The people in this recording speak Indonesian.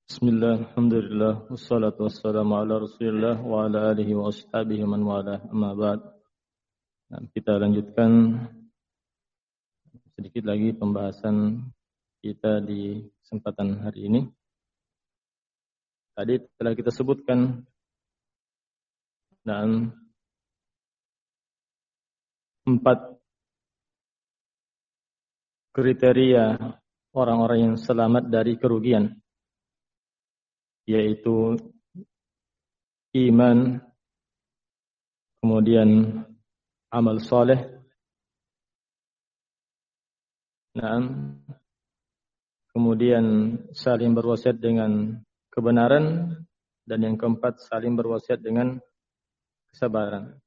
Bismillah, alhamdulillah, wassalatu wassalamu ala rasulillah wa ala alihi wa ashabihi man wala amma ba'd. Kita lanjutkan sedikit lagi pembahasan kita di kesempatan hari ini. Tadi telah kita sebutkan dan 4 kriteria orang-orang yang selamat dari kerugian, yaitu iman, kemudian amal soleh, kemudian saling berwasiat dengan kebenaran, dan yang keempat saling berwasiat dengan kesabaran.